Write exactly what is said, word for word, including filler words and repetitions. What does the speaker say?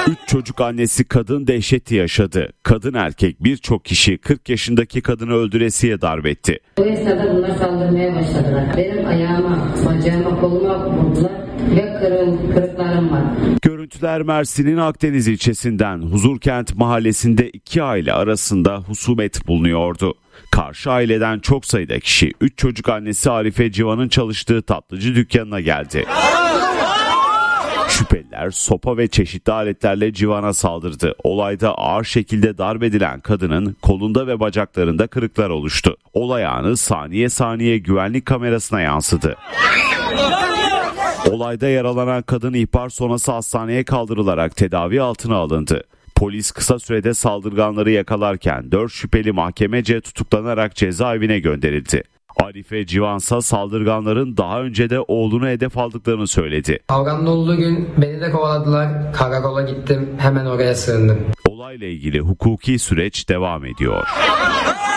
Üç çocuk annesi kadın dehşeti yaşadı. Kadın erkek birçok kişi kırk yaşındaki kadını öldüresiye darp etti. O esnada bunlar saldırmaya başladılar. Benim ayağıma, bacağıma, koluma vurdular ve kırıl, kırıklarım var. Görüntüler Mersin'in Akdeniz ilçesinden Huzurkent mahallesinde iki aile arasında husumet bulunuyordu. Karşı aileden çok sayıda kişi üç çocuk annesi Arife Civan'ın çalıştığı tatlıcı dükkanına geldi. Şüpheliler sopa ve çeşitli aletlerle Civan'a saldırdı. Olayda ağır şekilde darp edilen kadının kolunda ve bacaklarında kırıklar oluştu. Olay anı saniye saniye güvenlik kamerasına yansıdı. Olayda yaralanan kadın ihbar sonrası hastaneye kaldırılarak tedavi altına alındı. Polis kısa sürede saldırganları yakalarken dört şüpheli mahkemece tutuklanarak cezaevine gönderildi. Arife Civansa saldırganların daha önce de oğlunu hedef aldıklarını söyledi. Kavganın olduğu gün beni de kovaladılar. Karakola gittim. Hemen oraya sığındım. Olayla ilgili hukuki süreç devam ediyor.